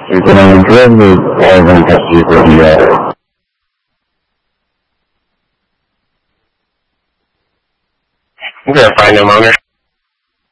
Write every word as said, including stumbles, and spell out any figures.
Economically, everyone has to go here. I'm gonna find them on there.